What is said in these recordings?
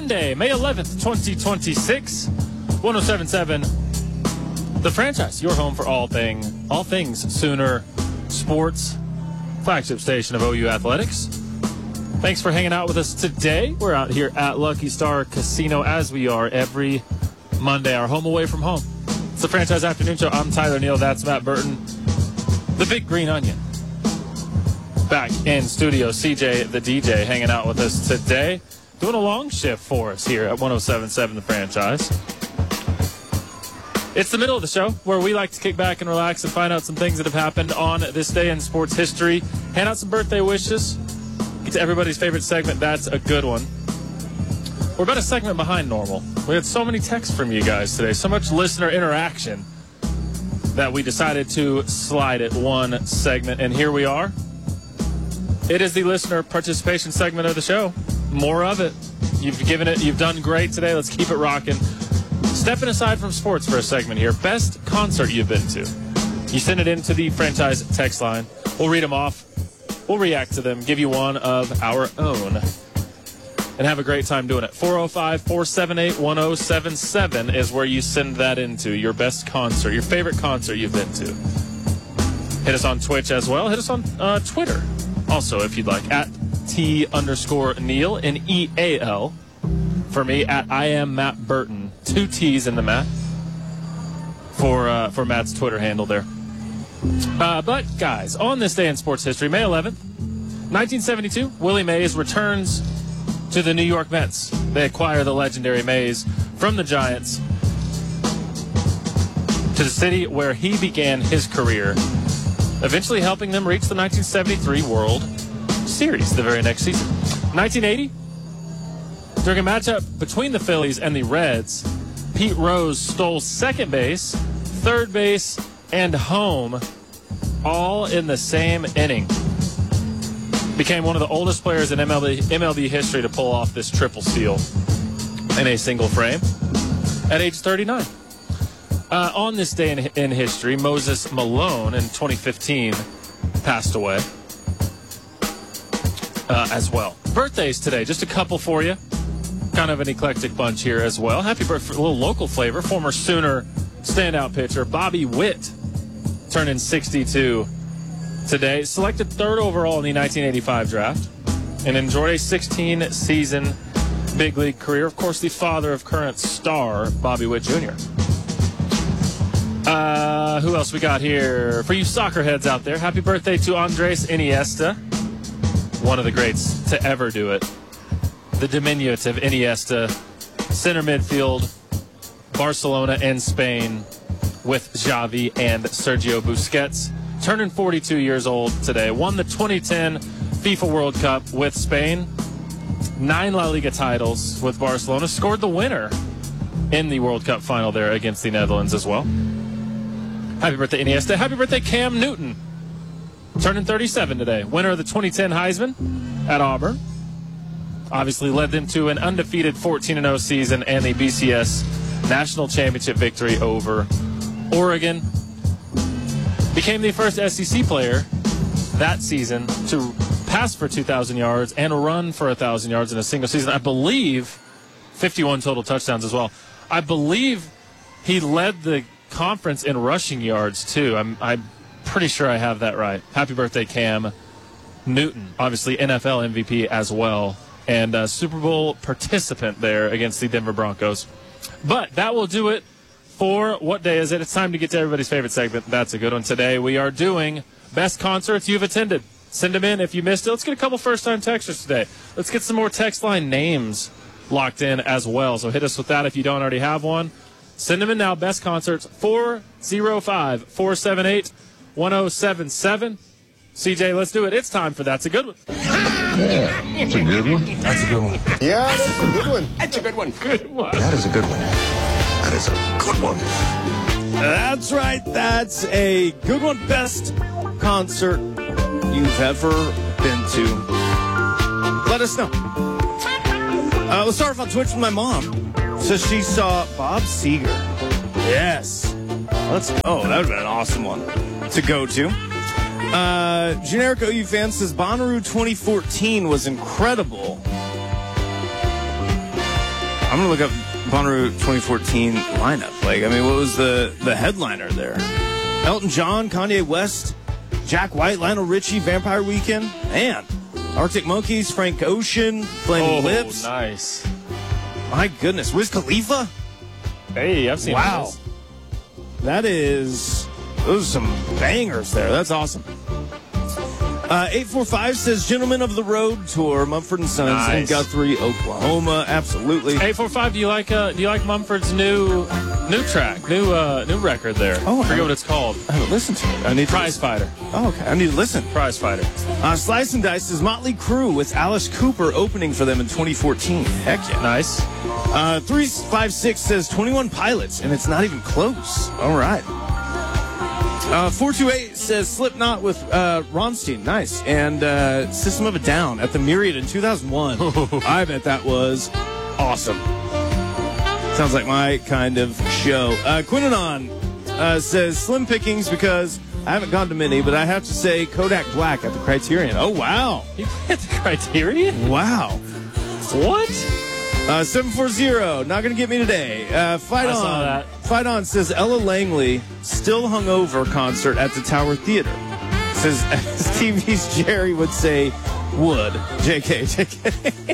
Monday, May 11th, 2026. 107.7, The Franchise, your home for all things Sooner sports, flagship station of OU Athletics. Thanks for hanging out with us today. We're out here at Lucky Star Casino, as we are every Monday, our home away from home. It's the Franchise Afternoon Show. I'm Tyler Neal. That's Matt Burton. The Big Green Onion. Back in studio, CJ the DJ hanging out with us today. Doing a long shift for us here at 107.7 The Franchise. It's the middle of the show where we like to kick back and relax and find out some things that have happened on this day in sports history. Hand out some birthday wishes. Get to everybody's favorite segment. That's a good one. We're about a segment behind normal. We had so many texts from you guys today, so much listener interaction that we decided to slide it one segment, and here we are. It is the listener participation segment of the show. More of it. You've done great today. Let's keep it rocking. Stepping aside from sports for a segment here. Best concert you've been to. You send it into the Franchise text line. We'll read them off. We'll react to them. Give you one of our own. And have a great time doing it. 405-478-1077 is where you send that into. Your best concert. Your favorite concert you've been to. Hit us on Twitch as well. Hit us on Twitter. Also, if you'd like. At @T_Neal and EAL. For me, at I am Matt Burton. 2 T's in the Matt for Matt's Twitter handle there. But, guys, on this day in sports history, May 11th, 1972, Willie Mays returns to the New York Mets. They acquire the legendary Mays from the Giants to the city where he began his career, eventually helping them reach the 1973 World Series the very next season. 1980, during a matchup between the Phillies and the Reds, Pete Rose stole second base, third base, and home, all in the same inning. Became one of the oldest players in MLB history to pull off this triple steal in a single frame at age 39. On this day in history, Moses Malone in 2015 passed away as well. Birthdays today, just a couple for you. Kind of an eclectic bunch here as well. Happy birthday, a little local flavor. Former Sooner standout pitcher Bobby Witt turning 62 today. Selected 3rd overall in the 1985 draft and enjoyed a 16-season big league career. Of course, the father of current star Bobby Witt Jr. Who else we got here? For you soccer heads out there, happy birthday to Andres Iniesta, one of the greats to ever do it. The diminutive Iniesta, center midfield, Barcelona and Spain with Xavi and Sergio Busquets. Turning 42 years old today. Won the 2010 FIFA World Cup with Spain. 9 La Liga titles with Barcelona. Scored the winner in the World Cup final there against the Netherlands as well. Happy birthday, Iniesta. Happy birthday, Cam Newton. Turning 37 today. Winner of the 2010 Heisman at Auburn. Obviously led them to an undefeated 14-0 season and the BCS National Championship victory over Oregon. Became the first SEC player that season to pass for 2,000 yards and run for 1,000 yards in a single season. I believe 51 total touchdowns as well. I believe he led the conference in rushing yards too. I'm pretty sure I have that right. Happy birthday, Cam Newton. Obviously NFL MVP as well. And a Super Bowl participant there against the Denver Broncos. But that will do it for what day is it? It's time to get to everybody's favorite segment. That's a good one today. We are doing best concerts you've attended. Send them in if you missed it. Let's get a couple first-time texters today. Let's get some more text line names locked in as well. So hit us with that if you don't already have one. Send them in now. Best concerts, 405-478-1077. CJ, let's do it. It's time for That's a Good One. Yeah, that's a good one. That's a good one. Yeah, that's a good one. That's a good one. Good one. That is a good one. That is a good one. That's right. That's a good one. Best concert you've ever been to. Let us know. Let's start off on Twitch with my mom. Says she saw Bob Seger. Yes. Let's go. Oh, that would have been an awesome one to go to. Generic OU fan says Bonnaroo 2014 was incredible. I'm going to look up Bonnaroo 2014 lineup. Like, I mean, what was the headliner there? Elton John, Kanye West, Jack White, Lionel Richie, Vampire Weekend. Man. Arctic Monkeys, Frank Ocean, Flaming Lips. Nice. My goodness. Wiz Khalifa? Hey, I've seen Wow. this. Those are some bangers there. That's awesome. 845 says Gentlemen of the Road Tour, Mumford & Sons in Nice. Guthrie, Oklahoma. Absolutely. 845. Do you like Mumford's new track, new record there? Oh, I forget what it's called. I haven't listened to it. I need to Prize Fighter. Oh, okay. I need to listen. Prize Fighter. Slice and Dice says Motley Crue with Alice Cooper opening for them in 2014. Heck yeah. Nice. 356 says 21 Pilots, and it's not even close. All right. 428 says Slipknot with Rammstein. Nice. And System of a Down at the Myriad in 2001. I bet that was awesome. Sounds like my kind of show. Quinanon says Slim Pickings because I haven't gone to many, but I have to say Kodak Black at the Criterion. Oh, wow. You hit the Criterion? Wow. What? 740, not going to get me today. Fight I On. saw that. Fight On says Ella Langley, still hungover concert at the Tower Theater. Says, as TV's Jerry would say, would. JK.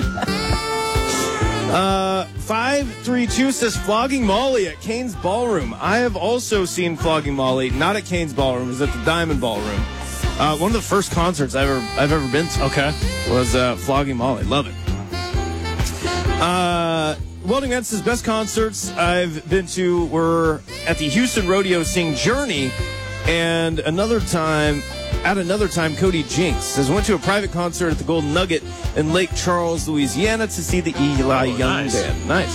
532 says Flogging Molly at Kane's Ballroom. I have also seen Flogging Molly, not at Kane's Ballroom, it was at the Diamond Ballroom. One of the first concerts I've ever been to. Okay. Was Flogging Molly. Love it. Welding Ed says best concerts I've been to were at the Houston Rodeo seeing Journey, and another time Cody Jinks says went to a private concert at the Golden Nugget in Lake Charles, Louisiana to see the Eli Young nice. Band. Nice.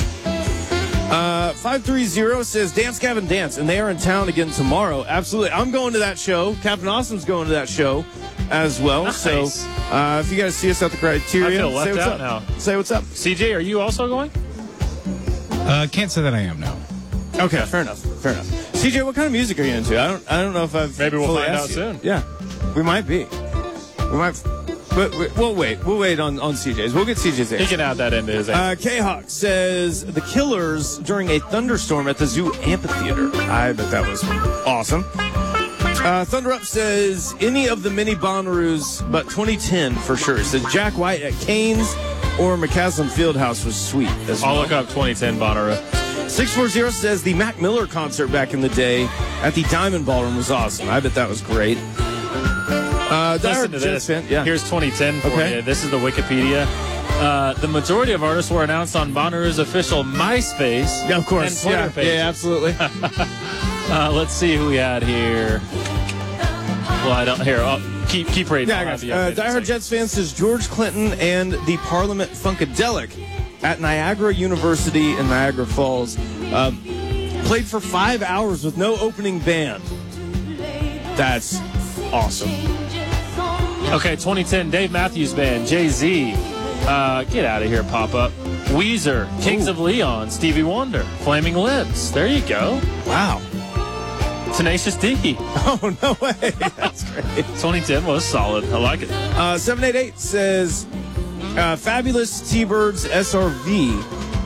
530 says Dance Gavin Dance, and they are in town again tomorrow. Absolutely. I'm going to that show. Captain Awesome's going to that show as well. Nice. So if you guys see us at the Criterion, I feel say left what's out up. now. Say what's up. CJ, are you also going? Can't say that I am, no. Okay, fair enough. CJ, what kind of music are you into? I don't know if I've Maybe we'll fully find asked out you. soon. Yeah, we might be. But we'll wait. We'll wait on CJ's. We'll get CJ's He answer. can add that into his answer. K-Hawk says The Killers during a thunderstorm at the Zoo Amphitheater. I bet that was awesome. Thunder Up says any of the mini Bonnaroos, but 2010 for sure. It says Jack White at Canes or McCaslin Fieldhouse was sweet as well. I'll look up 2010 Bonnaroo. 640 says the Mac Miller concert back in the day at the Diamond Ballroom was awesome. I bet that was great. Listen to this. Yeah. Here's 2010 for Okay. you. This is the Wikipedia. The majority of artists were announced on Bonnaroo's official MySpace Yeah, of course. and Twitter Yeah, pages. absolutely. Let's see who we had here. Well, I don't. Here, I'll keep reading. Yeah, I I'll got have you. the updated Die Hard section. Jets fan says George Clinton and the Parliament Funkadelic at Niagara University in Niagara Falls played for 5 hours with no opening band. That's awesome. Okay, 2010 Dave Matthews Band, Jay-Z. Get out of here, pop-up. Weezer, Kings of Leon, Stevie Wonder, Flaming Lips. There you go. Wow. Tenacious D. Oh, no way. That's great. 2010 was solid. I like it. 788 says Fabulous T-Birds SRV.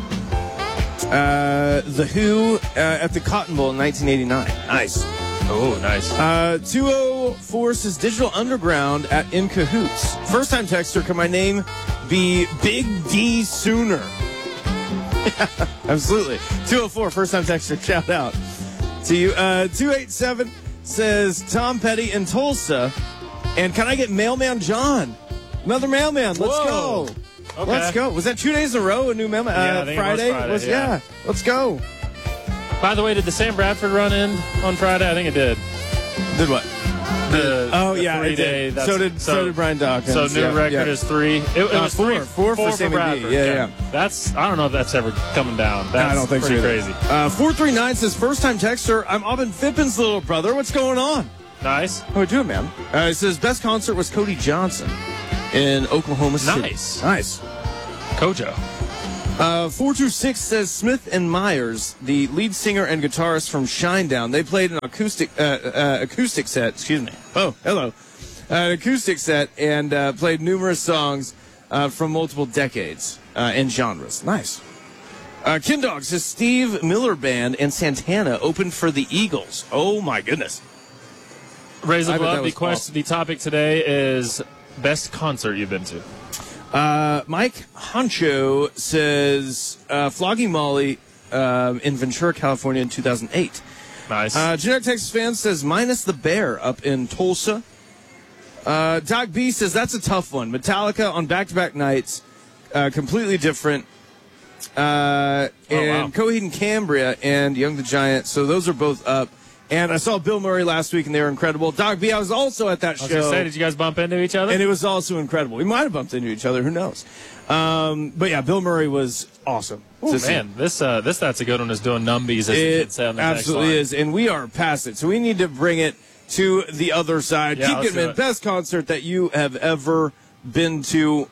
The Who at the Cotton Bowl in 1989. Nice. Oh, nice. 204 says Digital Underground at In Cahoots. First time texter, can my name be Big D Sooner? Absolutely. 204, first time texter, shout out to you. 287 says Tom Petty in Tulsa. And can I get Mailman John? Another mailman. Let's Whoa. go. Okay. Let's go. Was that 2 days in a row? A new mailman? Yeah, I think it was Friday, yeah. Let's go. By the way, did the Sam Bradford run in on Friday? I think it did. Did what? The 3-day. That's- So did Brian Dawkins. So new Yeah, record yeah. is 3. It was four. 3. Four for Sammy B. Bradford. Yeah, Okay. yeah. That's, I don't know if that's ever coming down. That's I don't think so pretty either. crazy. 439 says, first time texter, I'm Aubin Fippin's little brother. What's going on? Nice. How we doing, man? It says, best concert was Cody Johnson in Oklahoma City. Nice. Kojo. 426 says, Smith and Myers, the lead singer and guitarist from Shinedown, they played an acoustic set, excuse me. Oh, hello. An acoustic set and played numerous songs from multiple decades and genres. Nice. Ken Dog says Steve Miller Band and Santana opened for the Eagles. Oh, my goodness. Raise a I bet glove. that was awesome. The topic today is best concert you've been to. Mike Honcho says Flogging Molly in Ventura, California in 2008. Nice. Generic Texas fan says minus the Bear up in Tulsa. Doc B says that's a tough one. Metallica on back-to-back nights, completely different. And Coheed and Cambria and Young the Giant. So those are both up. And I saw Bill Murray last week, and they were incredible. Doc B, I was also at that show. I was going to say, did you guys bump into each other? And it was also incredible. We might have bumped into each other. Who knows? But yeah, Bill Murray was awesome. Oh, man, this that's a good one is doing numbies, as the kids say on the next absolutely line. is. And we are past it. So we need to bring it to the other side. Yeah, Keep let's getting do it. it. Best concert that you have ever been to.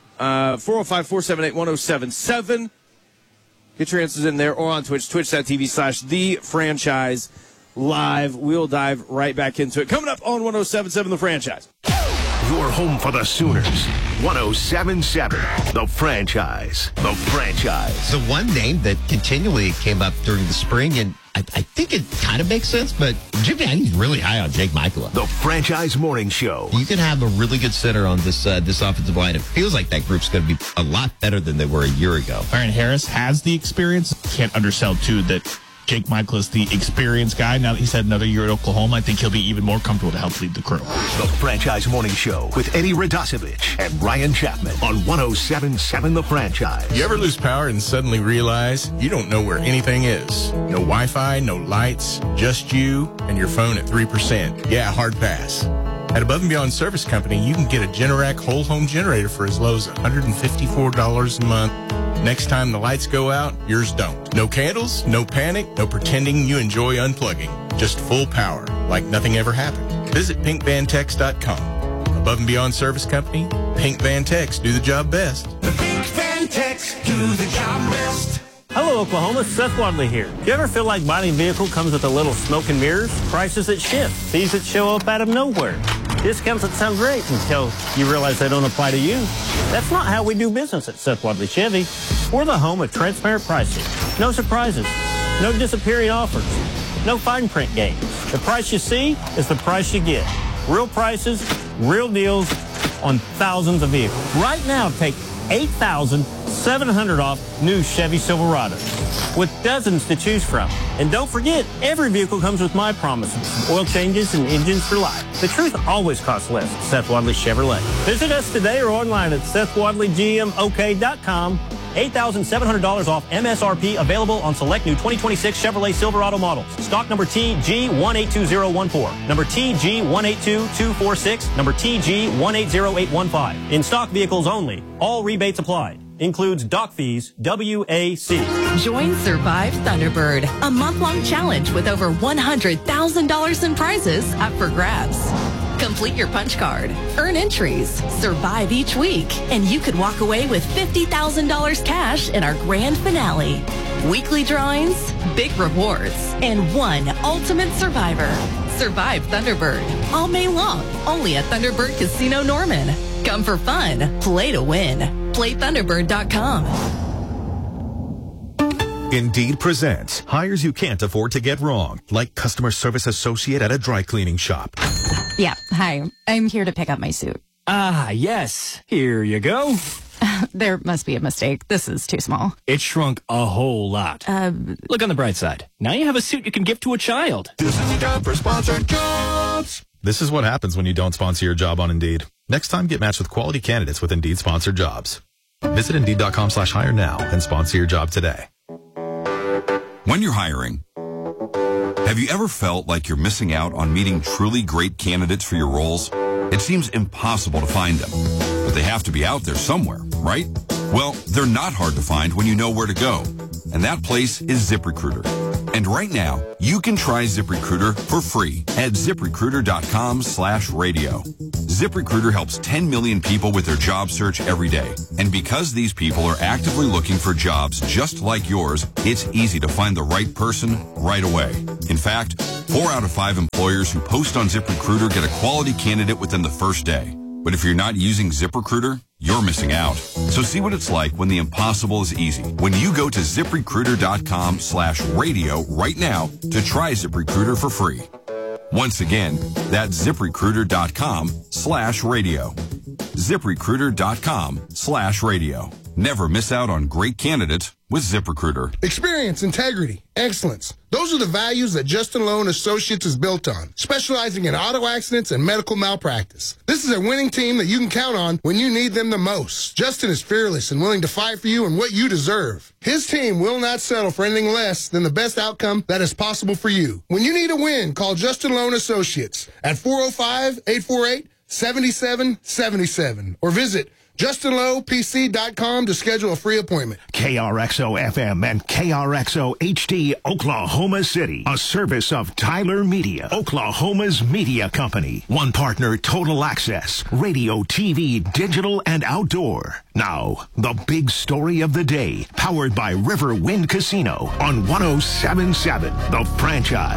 405-478-1077. Get your answers in there or on Twitch, twitch.tv/thefranchise live. We'll dive right back into it. Coming up on 1077 The Franchise. Your home for the Sooners. 1077 The Franchise. The Franchise. The one name that continually came up during the spring, and I think it kind of makes sense, but Jimmy, I think he's really high on Jake Michaela. The Franchise Morning Show. You can have a really good center on this offensive line. It feels like that group's going to be a lot better than they were a year ago. Aaron Harris has the experience. Can't undersell, too, that Jake Michael is the experienced guy. Now that he's had another year at Oklahoma, I think he'll be even more comfortable to help lead the crew. The Franchise Morning Show with Eddie Radosevich and Ryan Chapman on 1077 The Franchise. You ever lose power and suddenly realize you don't know where anything is? No Wi-Fi, no lights, just you and your phone at 3%. Yeah, hard pass. At Above and Beyond Service Company, you can get a Generac whole home generator for as low as $154 a month. Next time the lights go out, yours don't. No candles, no panic, no pretending you enjoy unplugging. Just full power, like nothing ever happened. Visit pinkvantex.com. Above and Beyond Service Company, Pink Van Tex do the job best. The Pink Van Tex do the job best. Hello, Oklahoma. Seth Wadley here. Do you ever feel like buying a vehicle comes with a little smoke and mirrors? Prices that shift, fees that show up out of nowhere, discounts that sound great until you realize they don't apply to you. That's not how we do business at Seth Wadley Chevy. We're the home of transparent pricing. No surprises. No disappearing offers. No fine print games. The price you see is the price you get. Real prices, real deals on thousands of vehicles. Right now, take $8,700 off new Chevy Silverados with dozens to choose from. And don't forget, every vehicle comes with my promises, oil changes and engines for life. The truth always costs less at Seth Wadley Chevrolet. Visit us today or online at SethWadleyGMOK.com. $8,700 off MSRP available on select new 2026 Chevrolet Silverado models. Stock number TG182014, number TG182246, number TG180815. In stock vehicles only. All rebates applied. Includes dock fees, WAC. Join Survive Thunderbird, a month-long challenge with over $100,000 in prizes up for grabs. Complete your punch card, earn entries, survive each week, and you could walk away with $50,000 cash in our grand finale. Weekly drawings, big rewards, and one ultimate survivor. Survive Thunderbird, all May long, only at Thunderbird Casino Norman. Come for fun, play to win. PlayThunderbird.com. Indeed presents hires you can't afford to get wrong, like customer service associate at a dry cleaning shop. Yeah, hi. I'm here to pick up my suit. Ah, yes. Here you go. There must be a mistake. This is too small. It shrunk a whole lot. Look on the bright side. Now you have a suit you can give to a child. This is a job for Sponsored Jobs. This is what happens when you don't sponsor your job on Indeed. Next time, get matched with quality candidates with Indeed sponsored jobs. Visit Indeed.com/hire now and sponsor your job today. When you're hiring, have you ever felt like you're missing out on meeting truly great candidates for your roles? It seems impossible to find them, but they have to be out there somewhere, right? Well, they're not hard to find when you know where to go, and that place is ZipRecruiter. And right now, you can try ZipRecruiter for free at ZipRecruiter.com/radio. ZipRecruiter helps 10 million people with their job search every day. And because these people are actively looking for jobs just like yours, it's easy to find the right person right away. In fact, 4 out of 5 employers who post on ZipRecruiter get a quality candidate within the first day. But if you're not using ZipRecruiter, you're missing out. So see what it's like when the impossible is easy. When you go to ZipRecruiter.com/radio right now to try ZipRecruiter for free. Once again, that's ZipRecruiter.com/radio. ZipRecruiter.com/radio. Never miss out on great candidates with ZipRecruiter. Experience, integrity, excellence. Those are the values that Justin Lowe & Associates is built on, specializing in auto accidents and medical malpractice. This is a winning team that you can count on when you need them the most. Justin is fearless and willing to fight for you and what you deserve. His team will not settle for anything less than the best outcome that is possible for you. When you need a win, call Justin Lowe & Associates at 405-848-7777 or visit JustinLowePC.com to schedule a free appointment. KRXO-FM and KRXO-HD, Oklahoma City. A service of Tyler Media, Oklahoma's media company. One partner, Total Access, radio, TV, digital, and outdoor. Now, the big story of the day, powered by River Wind Casino on 107.7, The Franchise.